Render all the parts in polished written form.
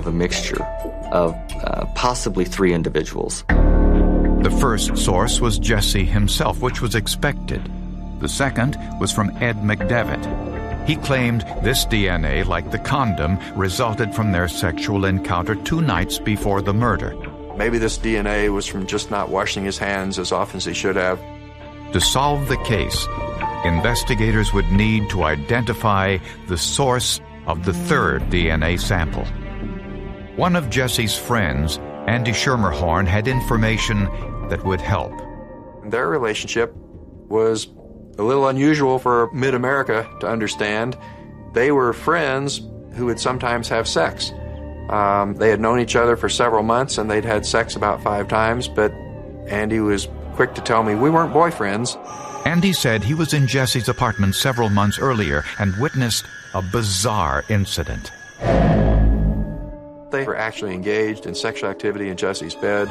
a mixture of possibly three individuals. The first source was Jesse himself, which was expected. The second was from Ed McDevitt. He claimed this DNA, like the condom, resulted from their sexual encounter 2 nights before the murder. Maybe this DNA was from just not washing his hands as often as he should have. To solve the case, investigators would need to identify the source of the third DNA sample. One of Jesse's friends, Andy Schermerhorn, had information that would help. Their relationship was a little unusual for mid-America to understand. They were friends who would sometimes have sex. They had known each other for several months, and they'd had sex about 5 times, but Andy was quick to tell me we weren't boyfriends. Andy said he was in Jesse's apartment several months earlier and witnessed a bizarre incident. They were actually engaged in sexual activity in Jesse's bed,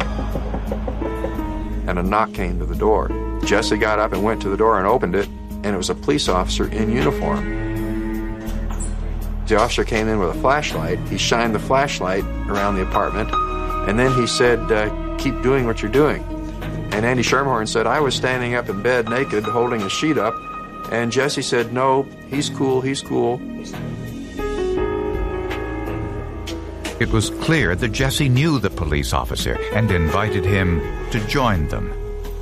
and a knock came to the door. Jesse got up and went to the door and opened it, and it was a police officer in uniform. The officer came in with a flashlight. He shined the flashlight around the apartment, and then he said, keep doing what you're doing. And Andy Schermerhorn said, I was standing up in bed naked, holding a sheet up, and Jesse said, no, he's cool, he's cool. It was clear that Jesse knew the police officer and invited him to join them.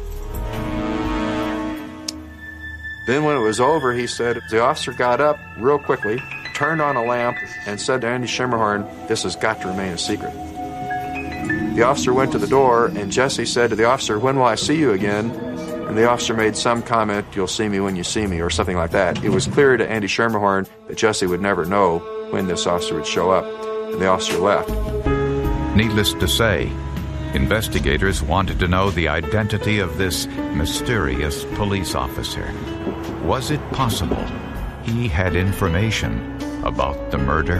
Then when it was over, he said, the officer got up real quickly, turned on a lamp, and said to Andy Schermerhorn, this has got to remain a secret. The officer went to the door, and Jesse said to the officer, when will I see you again? And the officer made some comment, you'll see me when you see me, or something like that. It was clear to Andy Schermerhorn that Jesse would never know when this officer would show up, and the officer left. Needless to say, investigators wanted to know the identity of this mysterious police officer. Was it possible he had information about the murder?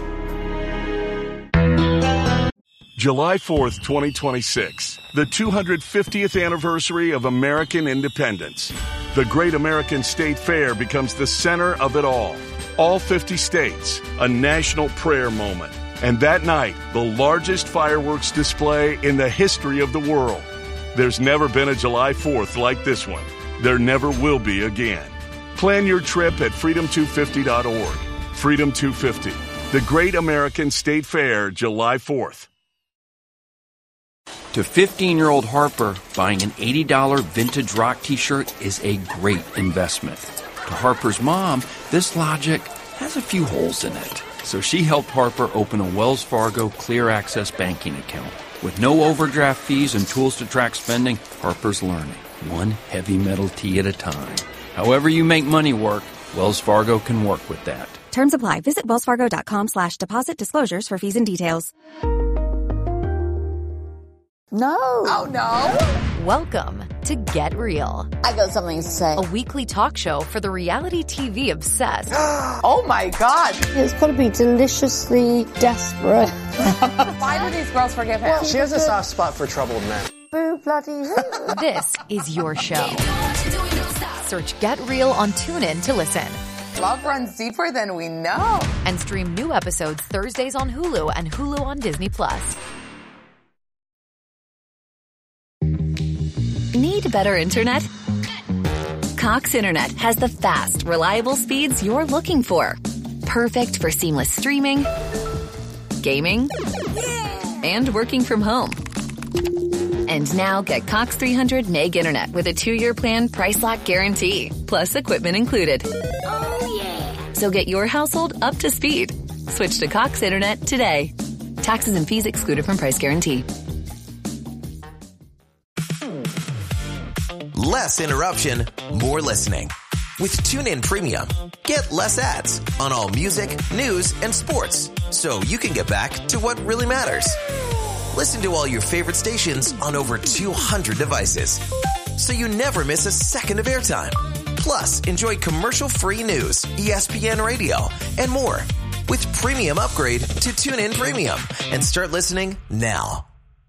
July 4th, 2026, the 250th anniversary of American independence. The Great American State Fair becomes the center of it all. All 50 states, a national prayer moment. And that night, the largest fireworks display in the history of the world. There's never been a July 4th like this one. There never will be again. Plan your trip at freedom250.org. Freedom 250, the Great American State Fair, July 4th. To 15-year-old Harper, buying an $80 vintage rock t-shirt is a great investment. To Harper's mom, this logic has a few holes in it. So she helped Harper open a Wells Fargo Clear Access banking account. With no overdraft fees and tools to track spending, Harper's learning, one heavy metal tee at a time. However you make money work, Wells Fargo can work with that. Terms apply. Visit wellsfargo.com/deposit disclosures for fees and details. No. Oh, no. Welcome to Get Real. I got something to say. A weekly talk show for the reality TV obsessed. Oh, my God. It's got to be deliciously desperate. Why do these girls forgive him? Well, she has a soft spot for troubled men. Boo bloody who. This is your show. Search Get Real on TuneIn to listen. Love runs deeper than we know. And stream new episodes Thursdays on Hulu and Hulu on Disney+. Need better internet? Cox Internet has the fast, reliable speeds you're looking for. Perfect for seamless streaming, gaming, and working from home. And now get Cox 300 meg internet with a 2-year plan price lock guarantee, plus equipment included. Oh, yeah. So get your household up to speed. Switch to Cox Internet today. Taxes and fees excluded from price guarantee. Less interruption, more listening. With TuneIn Premium, get less ads on all music, news, and sports, so you can get back to what really matters. Listen to all your favorite stations on over 200 devices, so you never miss a second of airtime. Plus, enjoy commercial-free news, ESPN Radio, and more. With Premium Upgrade to TuneIn Premium, and start listening now.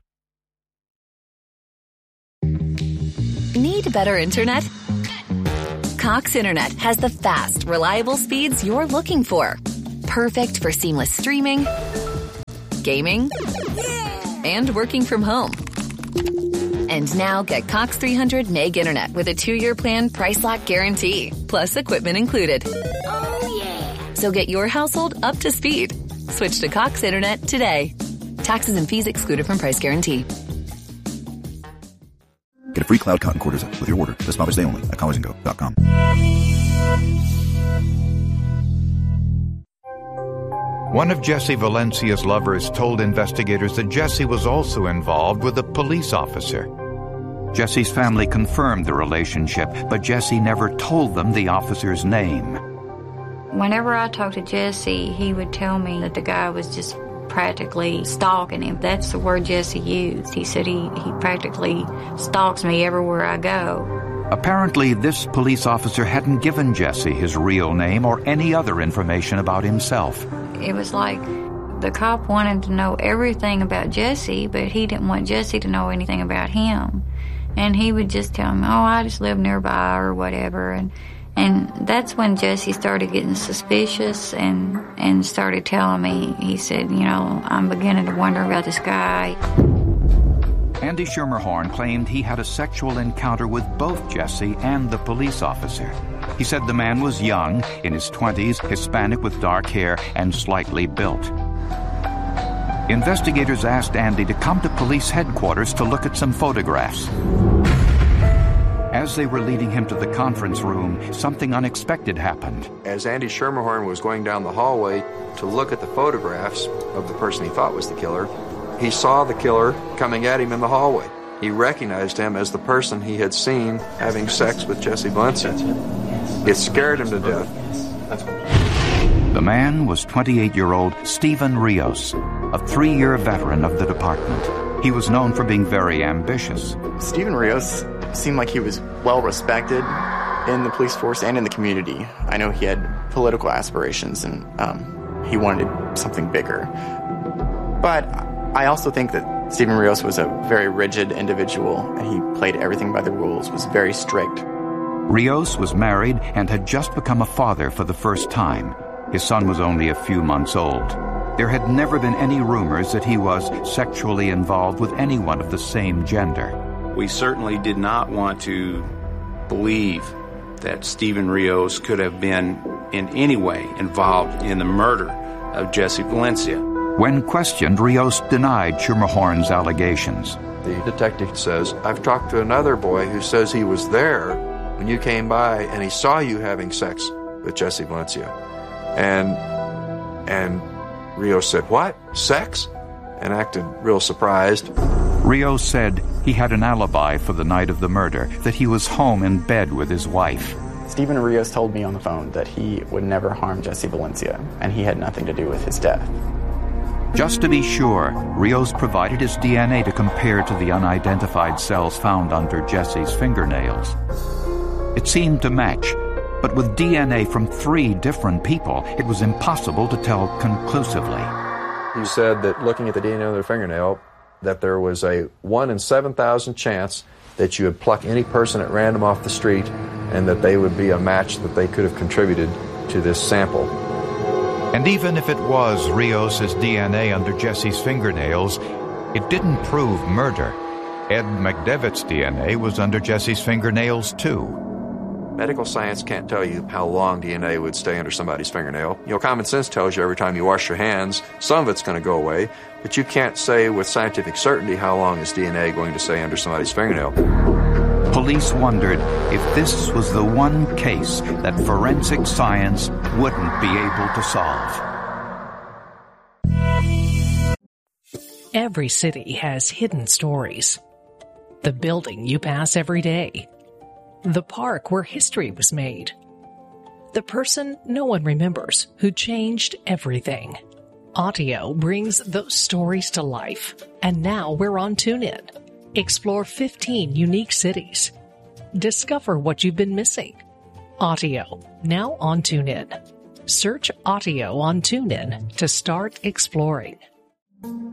Need better internet? Cox Internet has the fast, reliable speeds you're looking for. Perfect for seamless streaming, gaming, and working from home. And now get Cox 300 Meg Internet with a 2-year plan price lock guarantee, plus equipment included. Oh, yeah. So get your household up to speed. Switch to Cox Internet today. Taxes and fees excluded from price guarantee. Get a free Cloud Cotton Quarter Zip with your order this Father's Day only at collersandgo.com. One of Jesse Valencia's lovers told investigators that Jesse was also involved with a police officer. Jesse's family confirmed the relationship, but Jesse never told them the officer's name. Whenever I talked to Jesse, he would tell me that the guy was just practically stalking him. That's the word Jesse used. He said he practically stalks me everywhere I go. Apparently, this police officer hadn't given Jesse his real name or any other information about himself. It was like the cop wanted to know everything about Jesse, but he didn't want Jesse to know anything about him. And he would just tell him, oh, I just live nearby or whatever. And that's when Jesse started getting suspicious and started telling me, he said, you know, I'm beginning to wonder about this guy. Andy Schermerhorn claimed he had a sexual encounter with both Jesse and the police officer. He said the man was young, in his 20s, Hispanic with dark hair, and slightly built. Investigators asked Andy to come to police headquarters to look at some photographs. As they were leading him to the conference room, something unexpected happened. As Andy Schermerhorn was going down the hallway to look at the photographs of the person he thought was the killer, he saw the killer coming at him in the hallway. He recognized him as the person he had seen having sex with Jesse Valencia. It scared him to death. The man was 28-year-old Steven Rios, a 3-year veteran of the department. He was known for being very ambitious. Steven Rios seemed like he was well respected in the police force and in the community. I know he had political aspirations and he wanted something bigger. But I also think that Steven Rios was a very rigid individual, and he played everything by the rules, was very strict. Rios was married and had just become a father for the first time. His son was only a few months old. There had never been any rumors that he was sexually involved with anyone of the same gender. We certainly did not want to believe that Steven Rios could have been in any way involved in the murder of Jesse Valencia. When questioned, Rios denied Schermerhorn's allegations. The detective says, I've talked to another boy who says he was there when you came by and he saw you having sex with Jesse Valencia. And Rios said, what? Sex? And acted real surprised. Rios said he had an alibi for the night of the murder, that he was home in bed with his wife. Steven Rios told me on the phone that he would never harm Jesse Valencia, and he had nothing to do with his death. Just to be sure, Rios provided his DNA to compare to the unidentified cells found under Jesse's fingernails. It seemed to match, but with DNA from 3 different people, it was impossible to tell conclusively. He said that looking at the DNA on their fingernail, that there was a 1 in 7,000 chance that you would pluck any person at random off the street and that they would be a match that they could have contributed to this sample. And even if it was Rios' DNA under Jesse's fingernails, it didn't prove murder. Ed McDevitt's DNA was under Jesse's fingernails, too. Medical science can't tell you how long DNA would stay under somebody's fingernail. You know, common sense tells you every time you wash your hands, some of it's going to go away, but you can't say with scientific certainty how long is DNA going to stay under somebody's fingernail. Police wondered if this was the one case that forensic science wouldn't be able to solve. Every city has hidden stories. The building you pass every day. The park where history was made. The person no one remembers who changed everything. Audio brings those stories to life. And now we're on TuneIn. Explore 15 unique cities. Discover what you've been missing. Audio, now on TuneIn. Search Audio on TuneIn to start exploring.